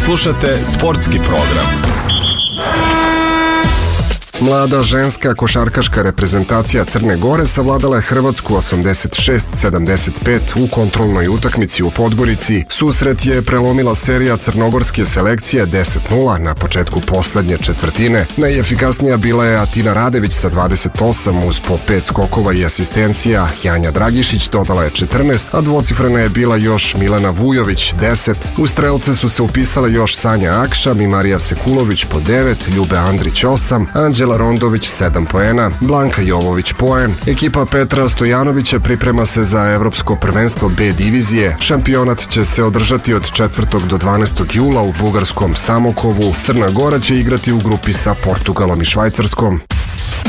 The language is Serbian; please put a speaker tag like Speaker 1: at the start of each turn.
Speaker 1: Slušate sportski program. Mlada ženska košarkaška reprezentacija Crne Gore savladala je Hrvatsku 86-75 u kontrolnoj utakmici u Podgorici. Susret je prelomila serija crnogorske selekcije 10-0 na početku poslednje četvrtine. Najefikasnija bila je Atina Radević sa 28 uz po 5 skokova i asistencija. Janja Dragišić dodala je 14, a dvocifrena je bila još Milena Vujović 10. U strelce su se upisale još Sanja Akšam i Marija Sekulović po 9, Ljube Andrić 8, Anđela Rondović 7 poena, Blanka Jovović poen. Ekipa Petra Stojanovića priprema se za evropsko prvenstvo B divizije. Šampionat će se održati od 4. do 12. jula u bugarskom Samokovu. Crna Gora će igrati u grupi sa Portugalom i Švajcarskom.